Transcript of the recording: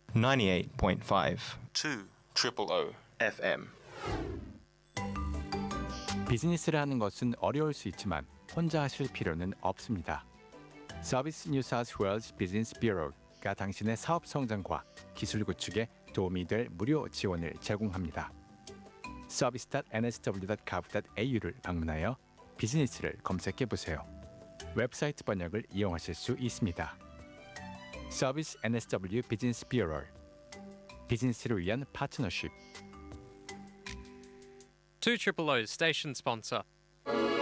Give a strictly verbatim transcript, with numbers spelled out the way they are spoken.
ninety-eight point five two triple O 에프엠. 비즈니스를 하는 것은 어려울 수 있지만 혼자 하실 필요는 없습니다. 서비스 뉴 사우스 웨일즈 비즈니스 뷰로가 당신의 사업 성장과 기술 구축에 도움이 될 무료 지원을 제공합니다. 서비스 닷 엔 에스 더블유 닷 가브 닷 에이유를 방문하여 비즈니스를 검색해 보세요. 웹사이트 번역을 이용하실 수 있습니다. 서비스 엔 에스 더블유 비즈니스 뷰로, 비즈니스를 위한 파트너십. two O's station sponsor.